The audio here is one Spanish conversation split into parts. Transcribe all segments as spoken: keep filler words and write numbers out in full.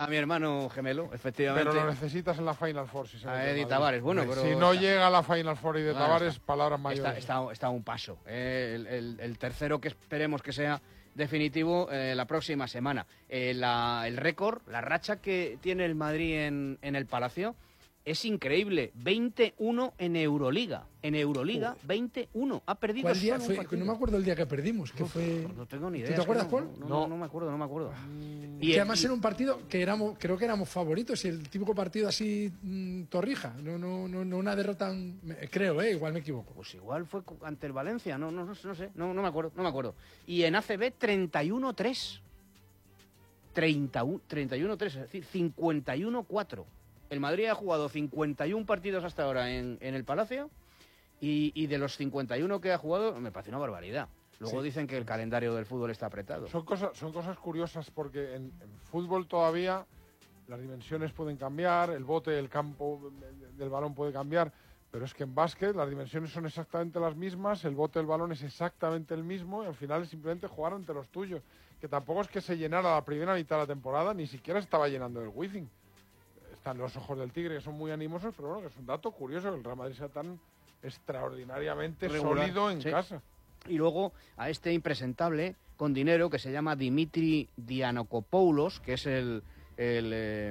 A mi hermano gemelo, efectivamente. Pero lo necesitas en la Final Four. Si se a Eddie Tavares, bueno, pero... Si no está, llega a la Final Four y de bueno, Tavares, está, palabras mayores. Está, está, está a un paso. Eh, el, el, el tercero que esperemos que sea definitivo eh, la próxima semana. Eh, la, el récord, la racha que tiene el Madrid en, en el Palacio es increíble. veintiuno en Euroliga. En Euroliga, uh. veintiuno. Ha perdido ¿Cuál día solo un fue? No me acuerdo el día que perdimos. Que Uf, fue... No tengo ni idea. ¿Tú te acuerdas, no, Paul? No, no, no me acuerdo, no me acuerdo. Mm. Y que además y... era un partido que éramos, creo que éramos favoritos, y el típico partido así mmm, torrija, no, no, no, no una derrota, creo, eh, igual me equivoco. Pues igual fue ante el Valencia, no, no, no, no sé, no, no me acuerdo, no me acuerdo. Y en A C B treinta y uno tres. treinta, treinta y uno tres, es decir, cincuenta y uno cuatro. El Madrid ha jugado cincuenta y uno partidos hasta ahora en, en el Palacio y, y de los cincuenta y uno que ha jugado me parece una barbaridad. Luego sí. Dicen que el calendario del fútbol está apretado. Son cosas, son cosas curiosas porque en, en fútbol todavía las dimensiones pueden cambiar, el bote del campo del balón puede cambiar, pero es que en básquet las dimensiones son exactamente las mismas, el bote del balón es exactamente el mismo y al final es simplemente jugar ante los tuyos. Que tampoco es que se llenara la primera mitad de la temporada, ni siquiera estaba llenando el Wizzing. Están los ojos del tigre, que son muy animosos, pero bueno, que es un dato curioso que el Real Madrid sea tan extraordinariamente regular, sólido en sí. casa. Y luego a este impresentable con dinero que se llama Dimitri Dianakopoulos, que es el, el, eh,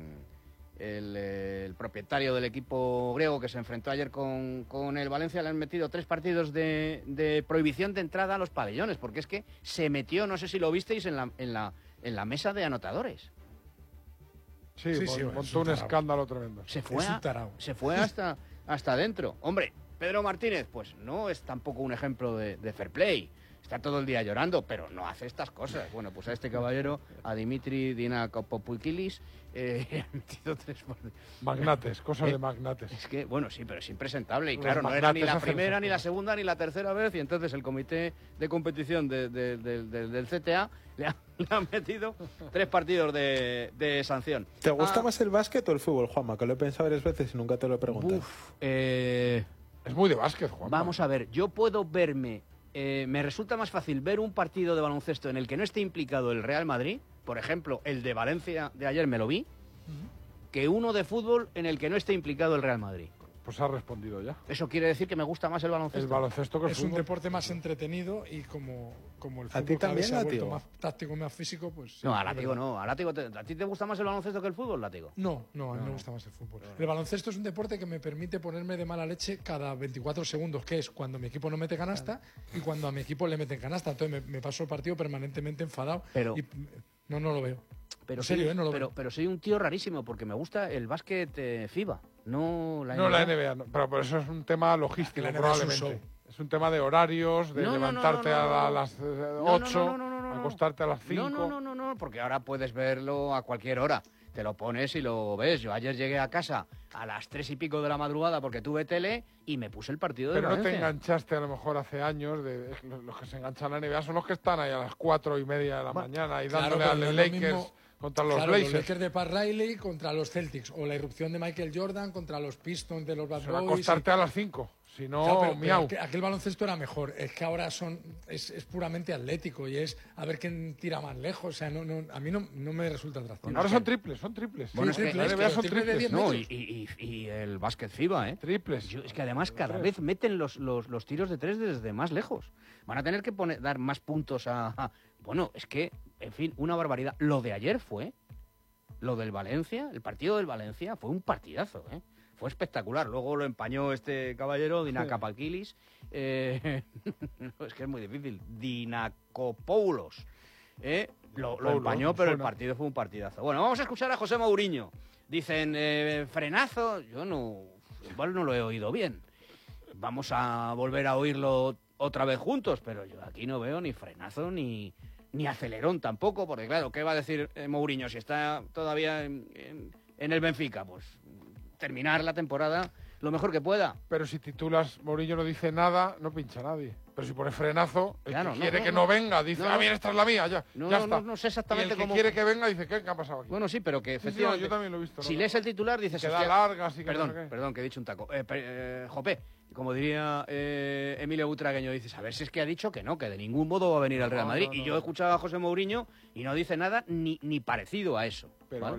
el, eh, el propietario del equipo griego que se enfrentó ayer con, con el Valencia, le han metido tres partidos de, de prohibición de entrada a los pabellones, porque es que se metió, no sé si lo visteis, en la, en la, en la mesa de anotadores. Sí, sí, sí, montó un, un escándalo tremendo. Se fue, a, se fue hasta, hasta adentro. Hombre, Pedro Martínez, pues no es tampoco un ejemplo de, de fair play. Está todo el día llorando, pero no hace estas cosas. Bueno, pues a este caballero, a Dimitri Dianakopoulos, eh, han metido tres... Magnates, cosas eh, de magnates. Es que, bueno, sí, pero es impresentable. Y claro, no era ni la primera, ni la segunda, ni la tercera vez. Y entonces el comité de competición de, de, de, de, del C T A le ha, le ha metido tres partidos de, de sanción. ¿Te gusta ah, más el básquet o el fútbol, Juanma? Que lo he pensado varias veces y nunca te lo he preguntado. Uf, eh... Es muy de básquet, Juanma. Vamos a ver, yo puedo verme... Eh, me resulta más fácil ver un partido de baloncesto en el que no esté implicado el Real Madrid, por ejemplo, el de Valencia de ayer me lo vi, uh-huh. que uno de fútbol en el que no esté implicado el Real Madrid. Pues ha respondido ya. Eso quiere decir que me gusta más el baloncesto. El baloncesto que el es fútbol. Un deporte más entretenido y como, como el fútbol ¿A ti también, se ha vuelto Látigo? más táctico, más físico, pues... Sí, no, a Látigo no. A, Látigo te, ¿A ti te gusta más el baloncesto que el fútbol, Látigo? No, no, a mí no. me gusta más el fútbol. El baloncesto es un deporte que me permite ponerme de mala leche cada veinticuatro segundos, que es cuando mi equipo no mete canasta y cuando a mi equipo le meten canasta. Entonces me, me paso el partido permanentemente enfadado. Pero... Y, no, no lo veo. Pero, en serio, sí, ¿eh? No lo pero, veo. pero soy un tío rarísimo porque me gusta el básquet eh, FIBA, no la N B A. No la N B A, no, pero por eso es un tema logístico, la probablemente. Es un, es un tema de horarios, de no, levantarte no, no, no, a no. las ocho, no, no, no, no, no, acostarte a las cinco. No, no, no, no, no, porque ahora puedes verlo a cualquier hora. Te lo pones y lo ves. Yo ayer llegué a casa a las tres y pico de la madrugada porque tuve tele y me puse el partido de Pero Valencia. no te enganchaste a lo mejor hace años. De, los que se enganchan a la N B A son los que están ahí a las cuatro y media de la bueno, mañana y dándole claro, a los no Lakers mismo, contra los claro, Blazers. Los Lakers de Pat Riley contra los Celtics o la irrupción de Michael Jordan contra los Pistons de los Bad Boys. Acostarte y... a las cinco. Si no, claro, pero, miau. Pero aquel baloncesto era mejor. Es que ahora son es, es puramente atlético y es a ver quién tira más lejos. O sea, no, no, a mí no, no me resulta atractivo. Bueno, ahora son triples, son triples. Bueno, sí, es que, la N B A son triples. triples no, y, y, y el básquet FIBA, ¿eh? Triples. Yo, es que además cada vez meten los, los, los tiros de tres desde más lejos. Van a tener que poner, dar más puntos a, a... Bueno, es que, en fin, una barbaridad. Lo de ayer fue... Lo del Valencia, el partido del Valencia, fue un partidazo, ¿eh? Fue espectacular. Luego lo empañó este caballero, Dianakopoulos. Eh, no, es que es muy difícil. Dianakopoulos. ¿eh? Lo, lo empañó, pero el partido fue un partidazo. Bueno, vamos a escuchar a José Mourinho. Dicen, eh, frenazo. Yo no, igual no lo he oído bien. Vamos a volver a oírlo otra vez juntos, pero yo aquí no veo ni frenazo ni... ni acelerón tampoco, porque claro, ¿qué va a decir eh, Mourinho si está todavía en, en, en el Benfica? Pues terminar la temporada lo mejor que pueda. Pero si titulas, Mourinho no dice nada, no pincha a nadie. Pero si pone frenazo, el claro, que no, quiere no, que no, no venga, dice, no, ah, bien, esta es la mía, ya, no, ya no, está. No, no sé exactamente y el que cómo... quiere que venga dice, ¿qué, ¿qué ha pasado aquí? Bueno, sí, pero que sí, efectivamente... sí, no, yo también lo he visto. Si ¿no? lees el titular, dices... Que da hostia, largas y que Perdón, no sé qué. perdón, que he dicho un taco. Eh, eh, Jope, como diría eh, Emilio Butragueño, dices, a ver si es que ha dicho que no, que de ningún modo va a venir al Real Madrid. No, no, no. Y yo he escuchado a José Mourinho y no dice nada ni, ni parecido a eso. Pero ¿vale?